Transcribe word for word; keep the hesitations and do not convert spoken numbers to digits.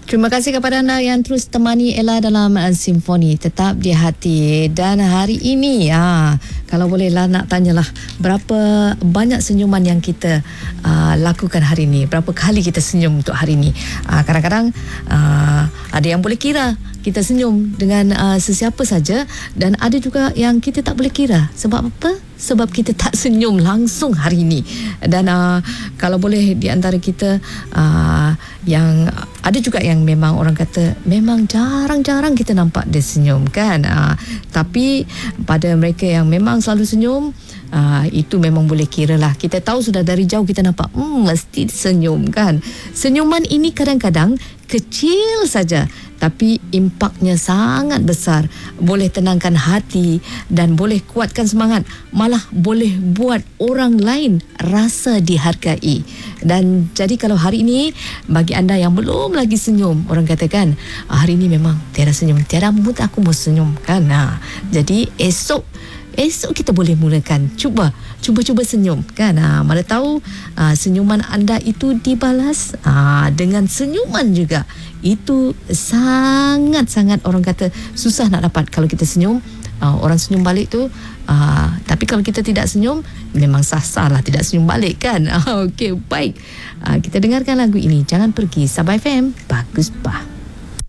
Terima kasih kepada anda yang terus temani Ella dalam uh, Simfoni Tetap di Hati. Dan hari ini, ah, kalau bolehlah nak tanyalah, berapa banyak senyuman yang kita uh, lakukan hari ini? Berapa kali kita senyum untuk hari ini? Uh, kadang-kadang uh, ada yang boleh kira kita senyum dengan uh, sesiapa saja, dan ada juga yang kita tak boleh kira. Sebab apa? Sebab kita tak senyum langsung hari ini. Dan uh, kalau boleh di antara kita uh, yang ada juga yang memang orang kata memang jarang-jarang kita nampak dia senyum kan. Uh, tapi pada mereka yang memang selalu senyum, Uh, itu memang boleh kira lah. Kita tahu sudah dari jauh kita nampak hmm, mesti senyum kan. Senyuman ini kadang-kadang kecil saja, tapi impaknya sangat besar. Boleh tenangkan hati dan boleh kuatkan semangat. Malah boleh buat orang lain rasa dihargai. Dan jadi kalau hari ini, bagi anda yang belum lagi senyum, orang katakan hari ini memang tiada senyum, tiada mood aku mau senyum kan. Nah, jadi esok Esok kita boleh mulakan. Cuba, cuba-cuba senyum kan. Ha, mana tahu ha, senyuman anda itu dibalas ha, dengan senyuman juga. Itu sangat-sangat orang kata susah nak dapat. Kalau kita senyum, ha, orang senyum balik tu. Ha, tapi kalau kita tidak senyum, memang sah-sah lah tidak senyum balik kan. Ha, Okey, baik. Ha, kita dengarkan lagu ini. Jangan pergi. Sabah F M, bagus bah.